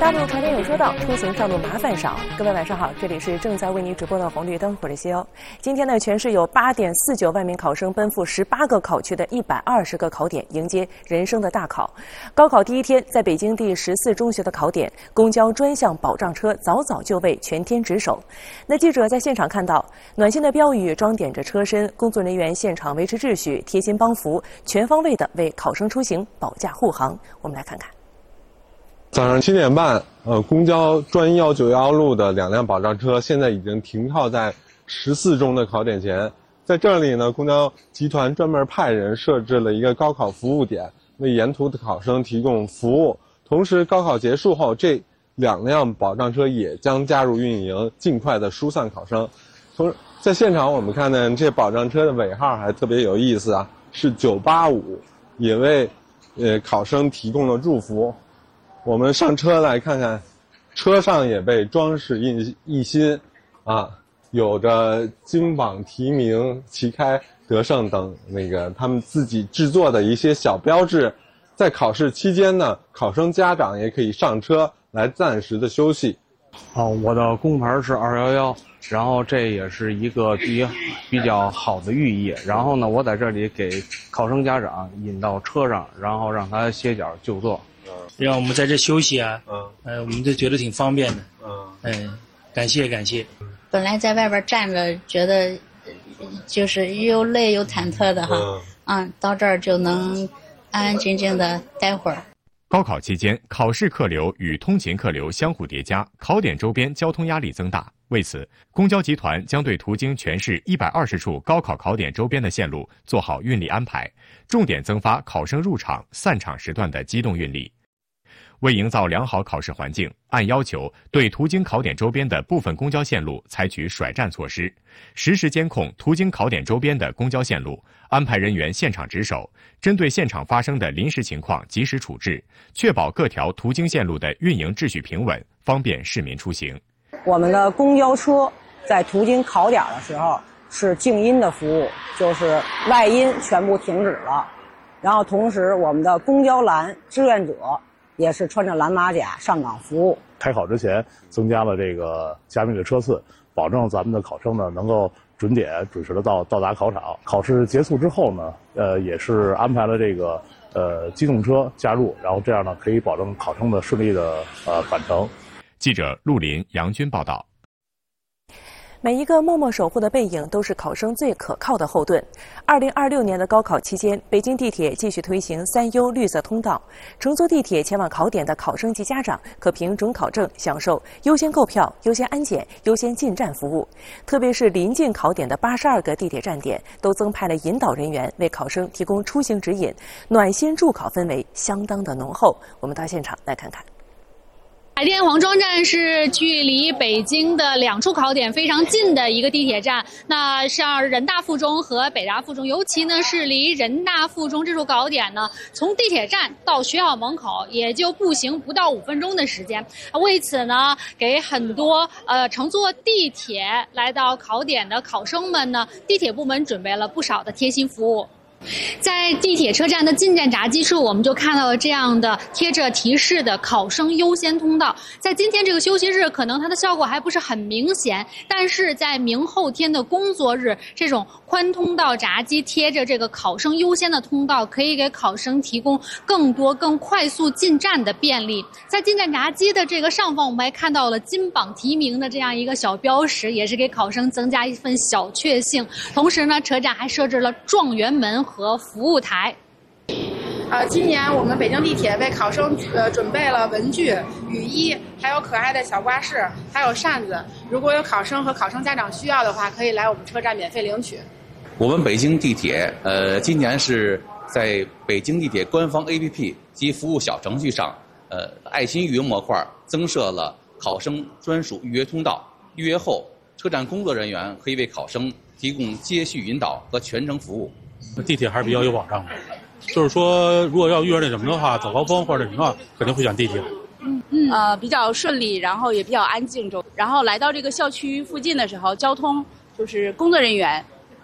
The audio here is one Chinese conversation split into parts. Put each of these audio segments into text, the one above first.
大路常年有车道，出行上路麻烦少。各位晚上好，这里是正在为您直播的红绿灯，我是西欧。今天呢，全市有8.49万名考生奔赴18个考区的120个考点，迎接人生的大考。高考第一天，在北京第14中学的考点，公交专项保障车早早就位，全天值守。那记者在现场看到，暖心的标语装点着车身，工作人员现场维持秩序，贴心帮扶，全方位的为考生出行保驾护航。我们来看看。 早上7点半，公交专191路的2辆保障车现在已经停靠在14中的考点前。在这里呢，公交集团专门派人设置了一个高考服务点，为沿途的考生提供服务。同时，高考结束后，这2辆保障车也将加入运营，尽快的疏散考生。在现场我们看见这保障车的尾号还特别有意思啊，是985，也为考生提供了祝福。我们上车来看看，车上也被装饰一新，有着金榜题名、旗开得胜等他们自己制作的一些小标志。在考试期间呢，考生家长也可以上车来暂时的休息。 我的工牌是211，然后这也是一个比较好的寓意。然后呢，我在这里给考生家长引到车上，然后让他歇脚就坐。 让我们在这休息啊，我们就觉得挺方便的，感谢。 本来在外边站着，觉得就是又累又忐忑的哈，到这儿就能安安静静的待会儿。 高考期间，考试客流与通勤客流相互叠加，考点周边交通压力增大。为此，公交集团将对途经全市120处高考考点周边的线路做好运力安排，重点增发考生入场、散场时段的机动运力。为营造良好考试环境，按要求对途经考点周边的部分公交线路采取甩站措施，实时监控途经考点周边的公交线路，安排人员现场值守，针对现场发生的临时情况及时处置，确保各条途经线路的运营秩序平稳，方便市民出行。 我们的公交车在途经考点的时候是静音的服务，就是外音全部停止了。然后同时我们的公交栏志愿者也是穿着蓝马甲上岗服务。 开考之前增加了这个加密的车次，保证咱们的考生呢能够准点准时的到达考场。考试结束之后呢，也是安排了这个机动车加入，然后这样呢可以保证考生的顺利的返程。 记者陆林、杨军报道。 每一个默默守护的背影都是考生最可靠的后盾。2026年的高考期间，北京地铁继续推行3优绿色通道，乘坐地铁前往考点的考生及家长可凭准考证享受优先购票、优先安检、优先进站服务。特别是临近考点的82个地铁站点，都增派了引导人员为考生提供出行指引，暖心助考氛围相当的浓厚。我们到现场来看看。 海淀黄庄站是距离北京的2处考点非常近的一个地铁站，那像人大附中和北大附中，尤其呢是离人大附中这处考点呢，从地铁站到学校门口也就步行不到5分钟的时间。为此呢，给很多乘坐地铁来到考点的考生们呢，地铁部门准备了不少的贴心服务。在地铁车站的进站闸机处，我们就看到了这样的贴着提示的考生优先通道。在今天这个休息日，可能它的效果还不是很明显，但是在明后天的工作日，这种宽通道闸机贴着这个考生优先的通道，可以给考生提供更多更快速进站的便利。在进站闸机的这个上方，我们还看到了金榜题名的这样一个小标识，也是给考生增加一份小确幸。同时呢，车站还设置了状元门和服务台。 今年我们北京地铁为考生准备了文具、雨衣，还有可爱的小挂饰，还有扇子。如果有考生和考生家长需要的话，可以来我们车站免费领取。 我们北京地铁今年是在北京地铁官方 APP 及服务小程序上，爱心预约模块增设了考生专属预约通道。预约后，车站工作人员可以为考生提供接续引导和全程服务。 地铁还是比较有保障的，就是说，如果要遇上那什么的话，早高峰或者什么，肯定会选地铁。 比较顺利，然后也比较安静。然后来到这个校区附近的时候，交通就是工作人员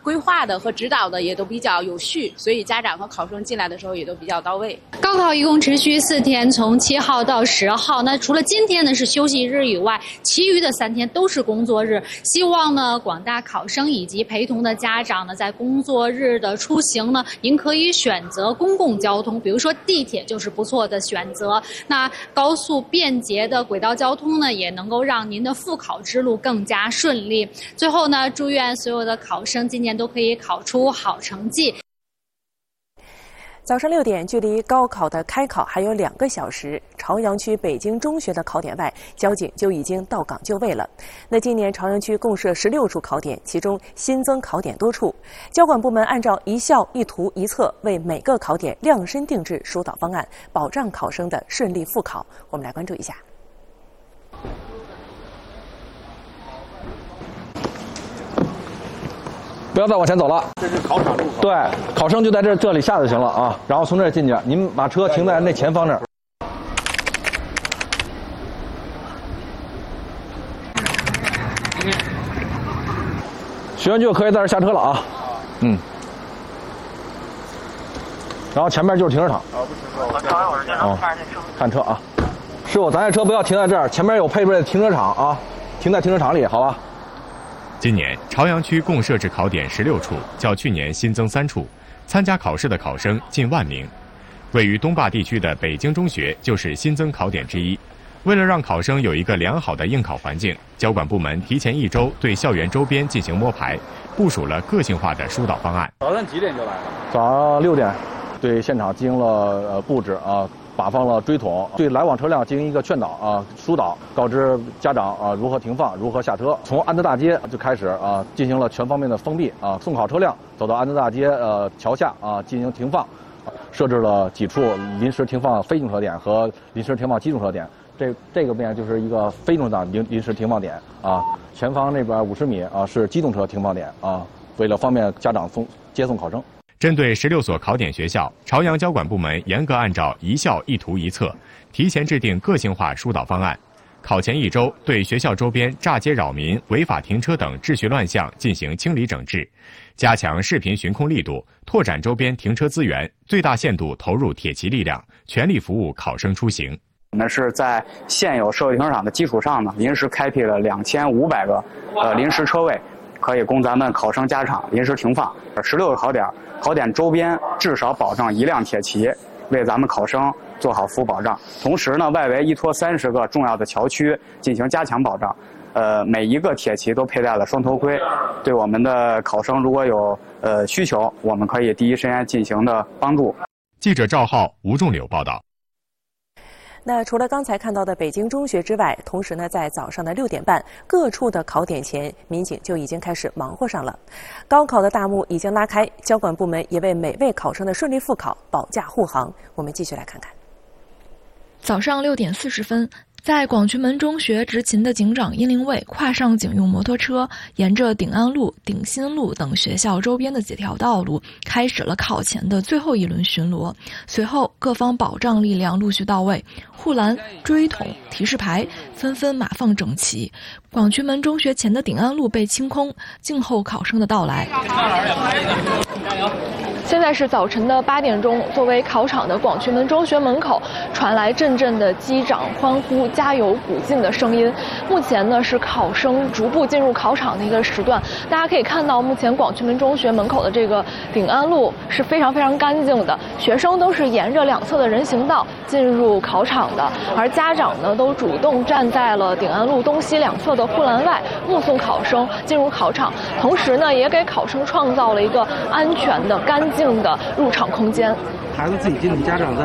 规划的和指导的也都比较有序，所以家长和考生进来的时候也都比较到位。 高考一共持续4天，从7号到10号。那除了今天呢是休息日以外，其余的3天都是工作日。希望呢广大考生以及陪同的家长呢，在工作日的出行呢，您可以选择公共交通，比如说地铁就是不错的选择。那高速便捷的轨道交通呢，也能够让您的复考之路更加顺利。最后呢，祝愿所有的考生今年都可以考出好成绩。 早上6点，距离高考的开考还有2个小时，朝阳区北京中学的考点外，交警就已经到岗就位了。那今年朝阳区共设16处考点，其中新增考点多处。交管部门按照一校一图一策，为每个考点量身定制疏导方案，保障考生的顺利复考。我们来关注一下。 不要再往前走了， 这是考场入口。 对，考生就在这里下就行了啊，然后从这儿进去，您把车停在那前方这儿。学员就可以在这儿下车了啊，然后前面就是停车场。看车啊，师傅，咱这车不要停在这儿，前面有配备的停车场啊，停在停车场里，好吧？ 今年朝阳区共设置考点16处，较去年新增3处，参加考试的考生近万名。位于东坝地区的北京中学就是新增考点之一。为了让考生有一个良好的应考环境，交管部门提前1周对校园周边进行摸排，部署了个性化的疏导方案。 早上几点就来了？ 早上6点，对现场进行了布置啊。摆放了锥桶，对来往车辆进行一个劝导啊、疏导，告知家长啊如何停放、如何下车。从安德大街就开始啊，进行了全方面的封闭啊，送考车辆走到安德大街桥下啊进行停放，设置了几处临时停放非用车点和临时停放机动车点。这个面就是一个非用的临时停放点啊，前方那边50米啊是机动车停放点啊，为了方便家长接送考生。 针对16所考点学校，朝阳交管部门严格按照一校一图一策，提前制定个性化疏导方案。考前1周，对学校周边炸街扰民、违法停车等秩序乱象进行清理整治，加强视频巡控力度，拓展周边停车资源，最大限度投入铁骑力量，全力服务考生出行。 我们是在现有社会停车场的基础上呢，临时开辟了2500个临时车位，可以供咱们考生家长临时停放。16个考点，考点周边至少保障1辆铁骑，为咱们考生做好服务保障。同时呢，外围依托30个重要的桥区进行加强保障。每一个铁骑都佩戴了双头盔，对我们的考生如果有需求，我们可以第一时间进行的帮助。 记者赵浩、吴仲柳报道。 那除了刚才看到的北京中学之外，同时呢，在早上的6点半，各处的考点前，民警就已经开始忙活上了。高考的大幕已经拉开，交管部门也为每位考生的顺利复考保驾护航。我们继续来看看。 早上6点40分。在广渠门中学执勤的警长殷令卫跨上警用摩托车，沿着鼎安路、鼎新路等学校周边的几条道路，开始了考前的最后一轮巡逻。随后，各方保障力量陆续到位，护栏、锥桶、提示牌纷纷码放整齐。广渠门中学前的鼎安路被清空，静候考生的到来。现在是早晨的8点钟，作为考场的广渠门中学门口传来阵阵的击掌、欢呼、加油鼓劲的声音。目前呢是考生逐步进入考场的一个时段，大家可以看到，目前广渠门中学门口的这个鼎安路是非常非常干净的，学生都是沿着2侧的人行道进入考场的，而家长呢都主动站在了鼎安路东西2侧的护栏外，目送考生进入考场，同时呢也给考生创造了一个安全的、干净的入场空间。 孩子自己进去，家长在